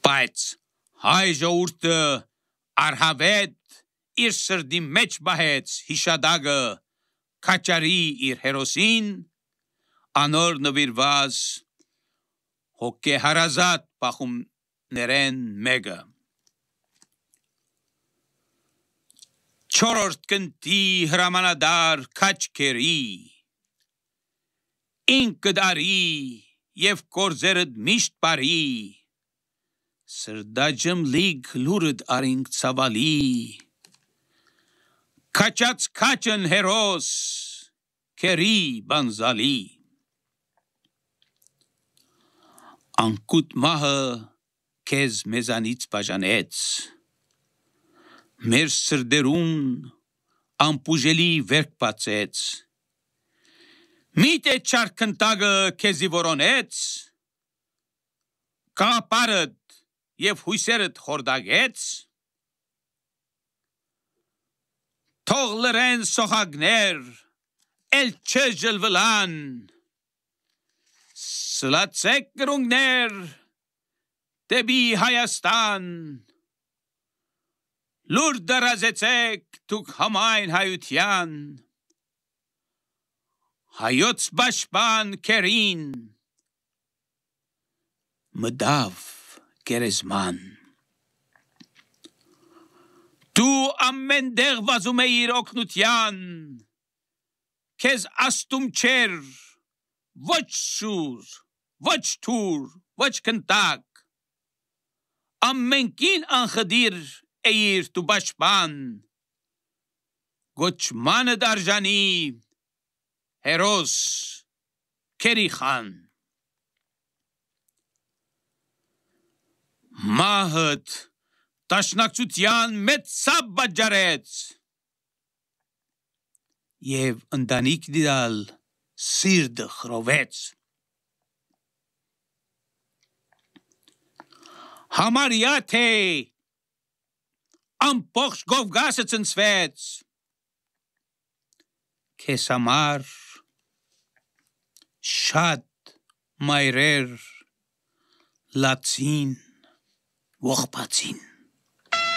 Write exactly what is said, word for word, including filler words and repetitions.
Բայց հայ ժողովուրդը արհավետ իր սրտի մեջ բահեց հիշադակը քաչարի իր հերոսին, անոր նվիրված հոգեհարազատ բախումներեն մեկը։ Չորրորդ կնտի հրամանադար քաչքերի, ինքդ արի և գործերդ միշտ բարի, սրդաջմ լիգ լուրդ արինք ցավալի, քաչած քաչն հերոս, քերի բանզալի։ Անկուտ մահը քեզ մեզանից բաժանեց, մեր սրդերուն անպուժելի վերք բացեց, միթե չարքնտակը քեզի որոնեց, կաղապարդ և հույսերդ խորդագեց, թող լրեն սոխագներ, էլ չժլվլան, սլացեք կրունկներ, դեպի Հայաստան, լուր դարազեցեք դուք համայն հայության, հայոց պաշտպան քերին, մտավ գերեզման։ Դու ամեն տեղ վազում էիր օգնության, քեզ աստում չէր ոչ շուր, ոչ թուր, ոչ քնտակ, ամենքին անխդիր էիր դու պաշտպան, գոչմանդ արժանի հերոս քերի խան։ Մահդ դաշնակցության մեծ ցավ պատճառեց, և ընտանիք դիդալ սիրտը խռովեց։ Համարյա թե ամբողջ Կովկասը ցնցվեց, քեզ համար շատ մայրեր լացին, ողբացին։